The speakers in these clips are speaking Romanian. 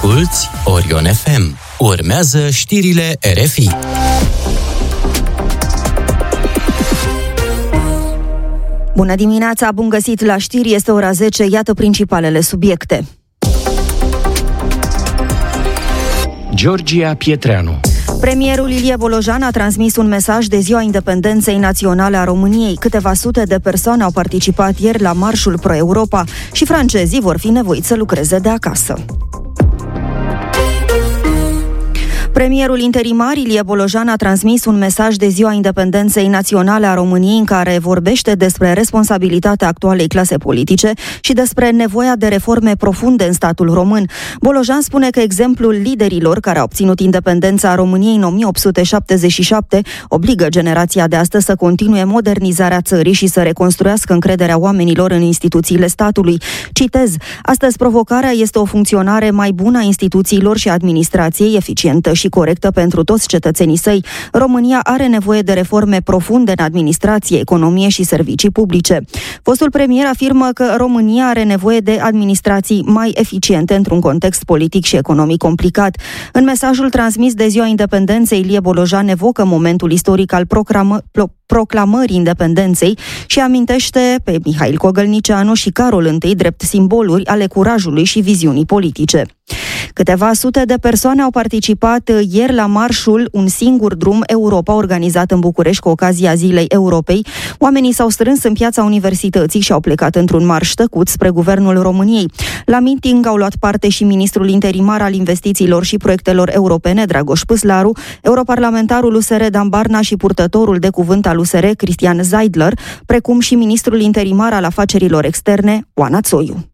Asculți Orion FM. Urmează știrile RFI. Bună dimineața, bun găsit la știri, este ora 10, iată principalele subiecte. Georgia Pietreanu. Premierul Ilie Bolojan a transmis un mesaj de Ziua Independenței Naționale a României. Câteva sute de persoane au participat ieri la marșul Pro-Europa și francezii vor fi nevoiți să lucreze de acasă. Premierul interimar Ilie Bolojan a transmis un mesaj de Ziua Independenței Naționale a României în care vorbește despre responsabilitatea actualei clase politice și despre nevoia de reforme profunde în statul român. Bolojan spune că exemplul liderilor care au obținut independența României în 1877 obligă generația de astăzi să continue modernizarea țării și să reconstruiască încrederea oamenilor în instituțiile statului. Citez: astăzi provocarea este o funcționare mai bună a instituțiilor și administrației, eficientă și corectă pentru toți cetățenii săi. România are nevoie de reforme profunde în administrație, economie și servicii publice. Fostul premier afirmă că România are nevoie de administrații mai eficiente într-un context politic și economic complicat. În mesajul transmis de Ziua Independenței, Ilie Bolojan evocă momentul istoric al proclamării independenței și amintește pe Mihail Cogălnicianu și Carol I drept simboluri ale curajului și viziunii politice. Câteva sute de persoane au participat ieri la marșul Un singur drum Europa, organizat în București cu ocazia Zilei Europei. Oamenii s-au strâns în piața Universității și au plecat într-un marș tăcut spre Guvernul României. La meeting au luat parte și ministrul interimar al investițiilor și proiectelor europene, Dragoș Păslaru, europarlamentarul USR Dan Barna și purtătorul de cuvânt al USR, Cristian Zeidler, precum și ministrul interimar al afacerilor externe, Oana Țoiu.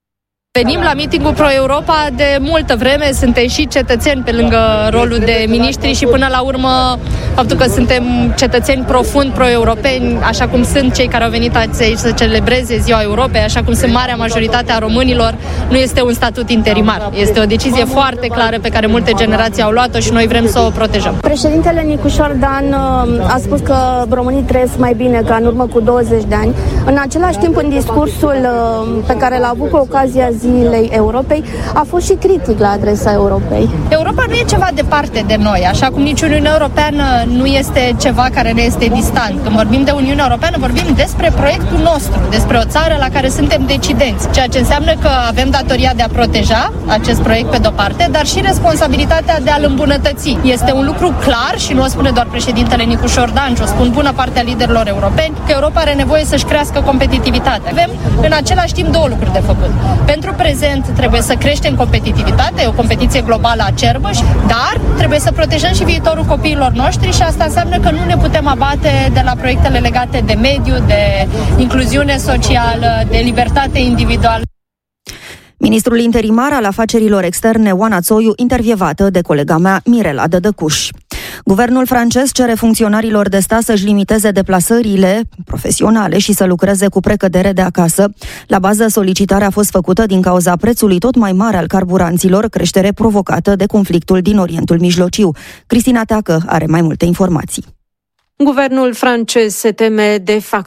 Venim la meetingul Pro-Europa de multă vreme, suntem și cetățeni pe lângă rolul de miniștri și până la urmă faptul că suntem cetățeni profund pro-europeni, așa cum sunt cei care au venit aici să celebreze Ziua Europei, așa cum sunt marea majoritate a românilor, nu este un statut interimar. Este o decizie foarte clară pe care multe generații au luat-o și noi vrem să o protejăm. Președintele Nicușor Dan a spus că românii trăiesc mai bine ca în urmă cu 20 de ani. În același timp, în discursul pe care l-a avut cu ocazia Zilei Europei, a fost și critic la adresa Europei. Europa nu e ceva departe de noi, așa cum nici Uniunea Europeană nu este ceva care ne este distant. Când vorbim de Uniunea Europeană, vorbim despre proiectul nostru, despre o țară la care suntem decidenți, ceea ce înseamnă că avem datoria de a proteja acest proiect pe de-o parte, dar și responsabilitatea de a-l îmbunătăți. Este un lucru clar și nu o spune doar președintele Nicușor Dan, ci o spun bună parte a liderilor europeni, că Europa are nevoie să-și crească competitivitatea. Avem în același timp două lucruri de făcut. Pentru prezent trebuie să creștem competitivitatea, e o competiție globală acerbă, dar trebuie să protejăm și viitorul copiilor noștri și asta înseamnă că nu ne putem abate de la proiectele legate de mediu, de incluziune socială, de libertate individuală. Ministrul interimar al afacerilor externe, Oana Țoiu, intervievată de colega mea, Mirela Dădăcuș. Guvernul francez cere funcționarilor de stat să-și limiteze deplasările profesionale și să lucreze cu precădere de acasă. La bază, solicitarea a fost făcută din cauza prețului tot mai mare al carburanților, creștere provocată de conflictul din Orientul Mijlociu. Cristina Teacă are mai multe informații. Guvernul francez se teme de